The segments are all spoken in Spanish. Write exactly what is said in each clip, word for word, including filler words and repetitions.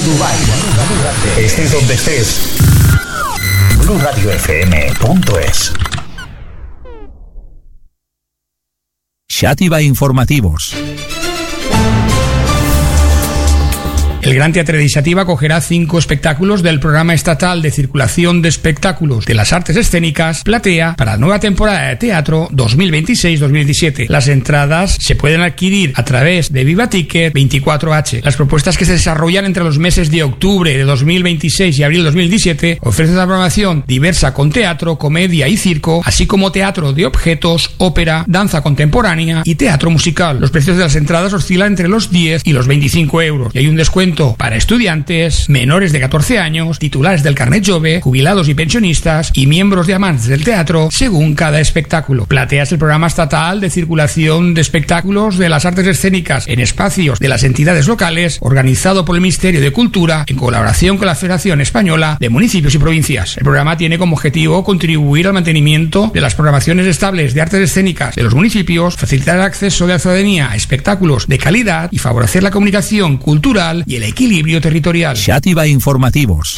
Dubái. Estés donde estés. Blue Radio F M punto es. Xàtiva Informativos. El Gran Teatre de Xàtiva acogerá cinco espectáculos del programa estatal de circulación de espectáculos de las artes escénicas Platea para la nueva temporada de teatro dos mil veintiséis dos mil veintisiete. Las entradas se pueden adquirir a través de Viva Ticket veinticuatro H. Las propuestas que se desarrollan entre los meses de octubre de dos mil veintiséis y abril de dos mil diecisiete ofrecen una programación diversa con teatro, comedia y circo, así como teatro de objetos, ópera, danza contemporánea y teatro musical. Los precios de las entradas oscilan entre los diez y los veinticinco euros y hay un descuento para estudiantes, menores de catorce años, titulares del carnet jove, jubilados y pensionistas y miembros de amantes del teatro según cada espectáculo. Platea es el programa estatal de circulación de espectáculos de las artes escénicas en espacios de las entidades locales, organizado por el Ministerio de Cultura en colaboración con la Federación Española de Municipios y Provincias. El programa tiene como objetivo contribuir al mantenimiento de las programaciones estables de artes escénicas de los municipios, facilitar el acceso de la ciudadanía a espectáculos de calidad y favorecer la comunicación cultural y el equilibrio territorial. Xàtiva Informativos.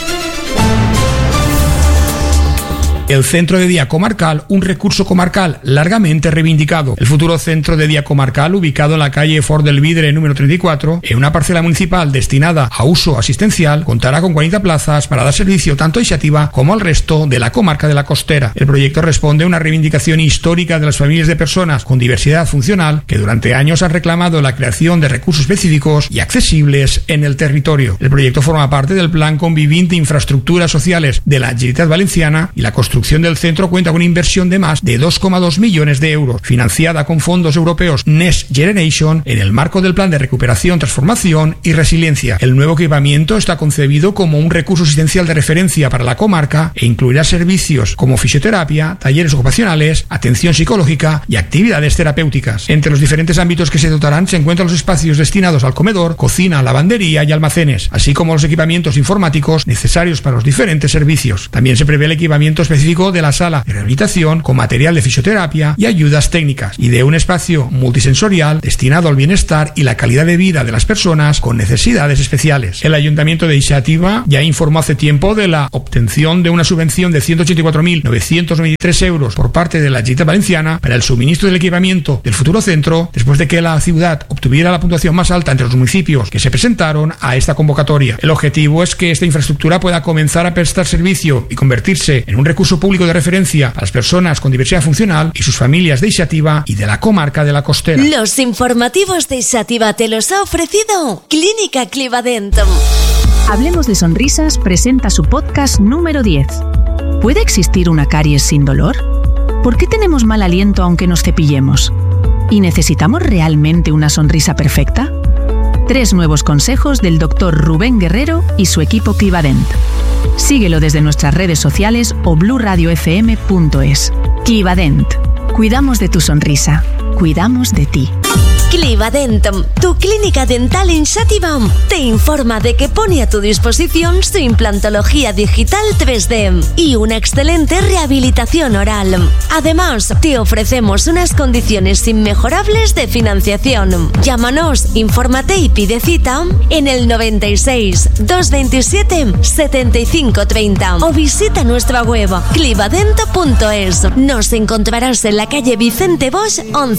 El Centro de Día Comarcal, un recurso comarcal largamente reivindicado. El futuro Centro de Día Comarcal, ubicado en la calle Fort del Vidre número treinta y cuatro, en una parcela municipal destinada a uso asistencial, contará con cuarenta plazas para dar servicio tanto a Xàtiva como al resto de la comarca de la Costera. El proyecto responde a una reivindicación histórica de las familias de personas con diversidad funcional que durante años han reclamado la creación de recursos específicos y accesibles en el territorio. El proyecto forma parte del Plan Convivint de Infraestructuras Sociales de la Generalitat Valenciana y la construcción del centro cuenta con una inversión de más de dos coma dos millones de euros, financiada con fondos europeos Next Generation en el marco del Plan de Recuperación, Transformación y Resiliencia. El nuevo equipamiento está concebido como un recurso asistencial de referencia para la comarca e incluirá servicios como fisioterapia, talleres ocupacionales, atención psicológica y actividades terapéuticas. Entre los diferentes ámbitos que se dotarán se encuentran los espacios destinados al comedor, cocina, lavandería y almacenes, así como los equipamientos informáticos necesarios para los diferentes servicios. También se prevé el equipamiento específico de la sala de rehabilitación con material de fisioterapia y ayudas técnicas y de un espacio multisensorial destinado al bienestar y la calidad de vida de las personas con necesidades especiales. El Ayuntamiento de Xàtiva ya informó hace tiempo de la obtención de una subvención de ciento ochenta y cuatro mil novecientos noventa y tres euros por parte de la Generalitat Valenciana para el suministro del equipamiento del futuro centro después de que la ciudad obtuviera la puntuación más alta entre los municipios que se presentaron a esta convocatoria. El objetivo es que esta infraestructura pueda comenzar a prestar servicio y convertirse en un recurso público de referencia a las personas con diversidad funcional y sus familias de Xàtiva y de la comarca de la Costera. Los informativos de Xàtiva te los ha ofrecido Clínica Clivadent. Hablemos de Sonrisas presenta su podcast número diez. ¿Puede existir una caries sin dolor? ¿Por qué tenemos mal aliento aunque nos cepillemos? ¿Y necesitamos realmente una sonrisa perfecta? Tres nuevos consejos del doctor Rubén Guerrero y su equipo Clivadent. Síguelo desde nuestras redes sociales o blue radio f m punto es. Clivadent. Cuidamos de tu sonrisa. Cuidamos de ti. Clivadent, tu clínica dental en Xàtiva, te informa de que pone a tu disposición su implantología digital tres D y una excelente rehabilitación oral. Además, te ofrecemos unas condiciones inmejorables de financiación. Llámanos, infórmate y pide cita en el noventa y seis, doscientos veintisiete, setenta y cinco treinta o visita nuestra web clivadent punto es. Nos encontrarás en la calle Vicente Bosch once.